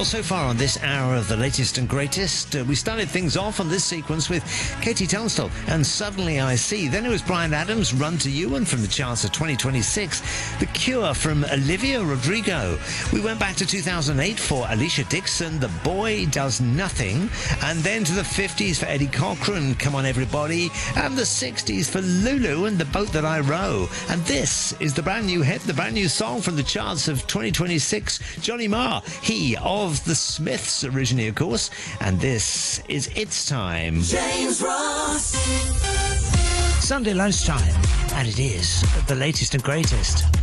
Well, so far on this hour of the latest and greatest, we started things off on this sequence with Katie Tunstall and Suddenly I See. Then it was Bryan Adams, Run to You, and from the charts of 2026, The Cure from Olivia Rodrigo. We went back to 2008 for Alicia Dixon, The Boy Does Nothing, and then to the 50s for Eddie Cochran, Come On Everybody, and the 60s for Lulu and The Boat That I Row. And this is the brand new hit, the brand new song from the charts of 2026, Johnny Marr, he of the Smiths originally, of course, and this is It's Time. James Ross. Sunday lunchtime, and it is the latest and greatest.